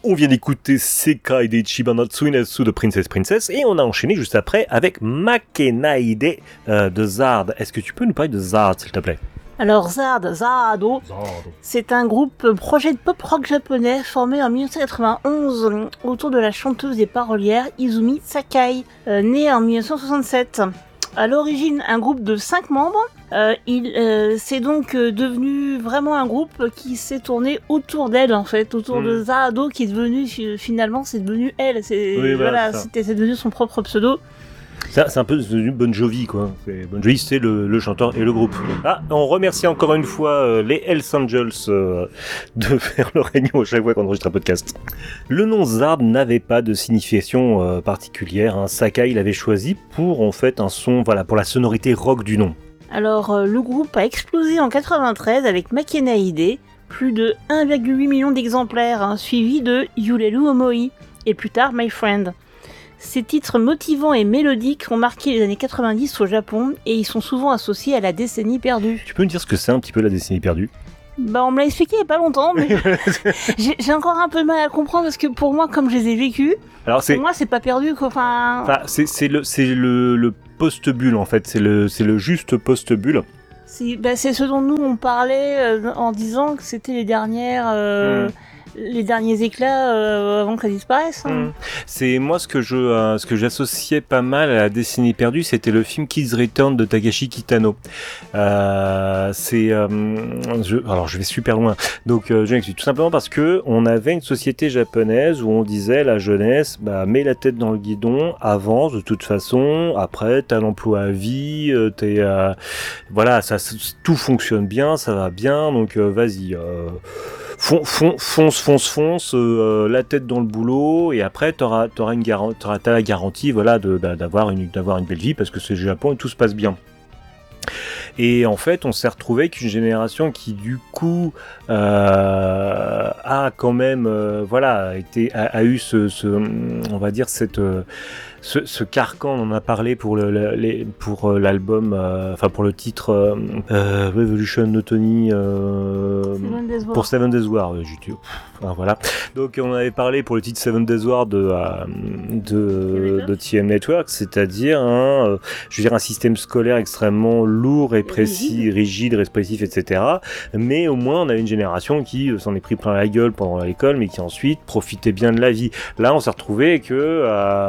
On vient d'écouter Sekai de Ichiban no Tsuinetsu de Princess et on a enchaîné juste après avec Makenaide de Zard. Est-ce que tu peux nous parler de Zard s'il te plaît? Alors Zardo, c'est un groupe projet de pop-rock japonais formé en 1991 autour de la chanteuse et parolière Izumi Sakai, née en 1967. À l'origine, un groupe de 5 membres, c'est donc devenu vraiment un groupe qui s'est tourné autour d'elle en fait, autour de Zardo qui est devenu finalement c'est devenu elle, c'est devenu son propre pseudo. C'est un peu devenu Bon Jovi, quoi. Bon Jovi, c'est le chanteur et le groupe. Ah, on remercie encore une fois les Hells Angels de faire le réunion à chaque fois qu'on enregistre un podcast. Le nom Zard n'avait pas de signification particulière. Hein. Sakai l'avait choisi pour en fait un son, pour la sonorité rock du nom. Alors, le groupe a explosé en 93 avec Makenaide, plus de 1,8 million d'exemplaires, suivi de Yurelu Omoi et plus tard My Friend. Ces titres motivants et mélodiques ont marqué les années 90 au Japon et ils sont souvent associés à la décennie perdue. Tu peux me dire ce que c'est un petit peu la décennie perdue ? On me l'a expliqué il n'y a pas longtemps, mais j'ai encore un peu de mal à comprendre parce que pour moi, comme je les ai vécus, pour moi c'est pas perdu quoi. C'est le post-bulle en fait, c'est le juste post-bulle. C'est ce dont nous on parlait en disant que c'était les dernières... Les derniers éclats avant qu'elle disparaisse. C'est moi ce que j'associais pas mal à la décennie perdue, c'était le film Kids Return de Takashi Kitano. Alors je vais super loin. Donc je m'explique tout simplement parce que on avait une société japonaise où on disait la jeunesse, mets la tête dans le guidon, avance de toute façon. Après t'as l'emploi à vie, tout fonctionne bien, ça va bien. Donc vas-y. Fonce, la tête dans le boulot, et après t'as la garantie, d'avoir une belle vie parce que c'est le Japon et tout se passe bien. Et en fait, on s'est retrouvé avec une génération qui du coup a quand même a eu on va dire ce carcan, on en a parlé pour l'album, pour le titre Revolution no Tony pour Seven Days War. Voilà. Donc on avait parlé pour le titre Seven Days War de TM Network, c'est-à-dire un système scolaire extrêmement lourd et précis, rigide, répressif, etc. Mais au moins on avait une génération qui s'en est pris plein la gueule pendant l'école, mais qui ensuite profitait bien de la vie. Là on s'est retrouvé que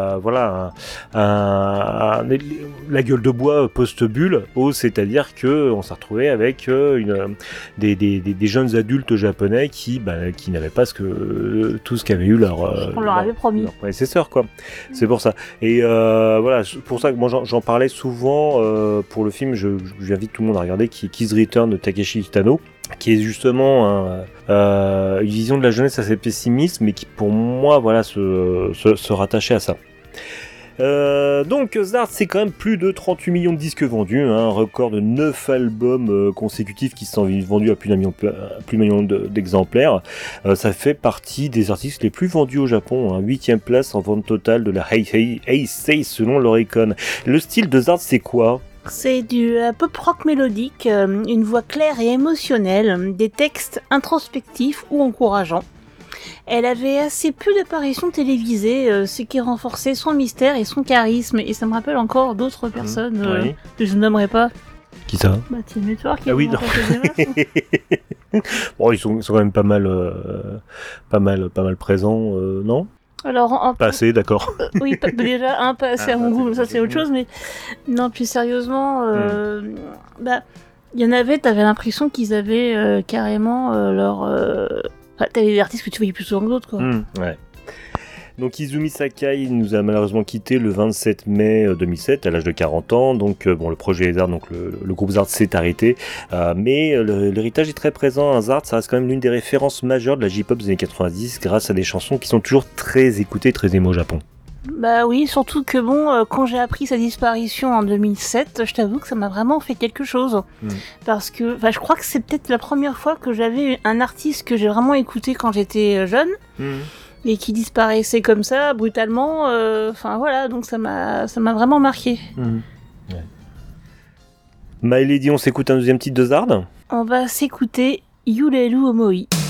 la gueule de bois post-bulle, c'est-à-dire que on s'est retrouvé avec des jeunes adultes japonais qui n'avaient pas tout ce qu'avaient eu on leur avait promis leurs prédécesseurs, quoi. C'est pour ça. Et pour ça que moi j'en parlais souvent pour le film. J'invite tout le monde à regarder Kids Return de Takashi Kitano, qui est justement une vision de la jeunesse assez pessimiste, mais qui pour moi se rattachait à ça. Donc Zard, c'est quand même plus de 38 millions de disques vendus, un record de 9 albums consécutifs qui sont vendus à plus d'un million d'exemplaires. Ça fait partie des artistes les plus vendus au Japon, 8ème place en vente totale de la Heisei selon l'Oricon. Le style de Zard, c'est quoi ? C'est du pop-rock mélodique, une voix claire et émotionnelle, des textes introspectifs ou encourageants. Elle avait assez peu d'apparitions télévisées, ce qui renforçait son mystère et son charisme, et ça me rappelle encore d'autres personnes que je nommerai pas. Qui ça ? Team Network. Ah oui, non. Bon, ils sont quand même pas mal présents, non ? Alors, pas assez, d'accord. Oui, déjà, pas assez à mon goût, ça c'est autre chose, mais non, plus sérieusement, il y en avait, t'avais l'impression qu'ils avaient carrément leur... t'avais des artistes que tu voyais plus souvent que d'autres, quoi. Ouais. Donc Izumi Sakai nous a malheureusement quitté le 27 mai 2007 à l'âge de 40 ans. Donc le projet Zard, donc le groupe Zard s'est arrêté. Mais l'héritage est très présent. Zard, ça reste quand même l'une des références majeures de la J-pop des années 90 grâce à des chansons qui sont toujours très écoutées, très émo au Japon. Oui, surtout que quand j'ai appris sa disparition en 2007, je t'avoue que ça m'a vraiment fait quelque chose. Parce que, je crois que c'est peut-être la première fois que j'avais un artiste que j'ai vraiment écouté quand j'étais jeune. Et qui disparaissait comme ça, brutalement, donc ça m'a vraiment marqué. Ouais. My Lady, on s'écoute un deuxième titre de Zard ? On va s'écouter Yurelu Omoi.